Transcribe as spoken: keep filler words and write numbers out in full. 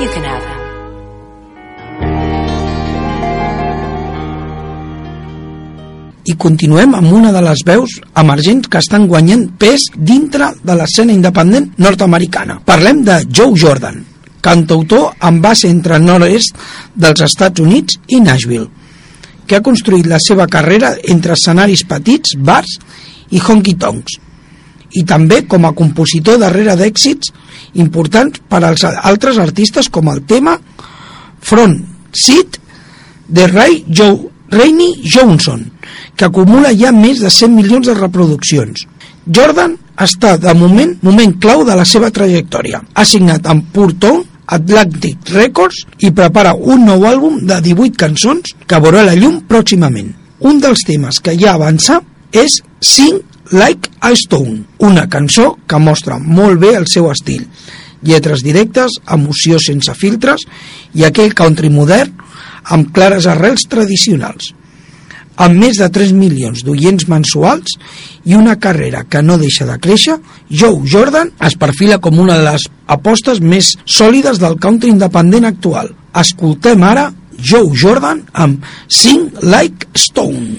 You can have them. I continuem amb una de les veus emergents que estan guanyant pes dintre de l'escena independent nord-americana. Parlem de Joe Jordan, cantautor amb base entre el nord-est dels Estats Units i Nashville, que ha construït la seva carrera entre escenaris petits, bars i honky-tonks, i també com a compositor darrere d'èxits importants per als altres artistes com el tema Front Seat de Ray Joe Rainey Johnson, que acumula ja més de cent milions de reproduccions. Jordan està, de moment, moment clau de la seva trajectòria. Ha signat amb Pure Tone, Atlantic Records i prepara un nou àlbum de divuit cançons que veurà la llum pròximament. Un dels temes que ja avança és Sing Like a Stone, una cançó que mostra molt bé el seu estil. Lletres directes, emoció sense filtres i aquell country modern amb clares arrels tradicionals. Amb més de tres milions d'oients mensuals i una carrera que no deixa de créixer, Joe Jordan es perfila com una de les apostes més sòlides del country independent actual. Escoltem ara Joe Jordan amb Sing Like Stone.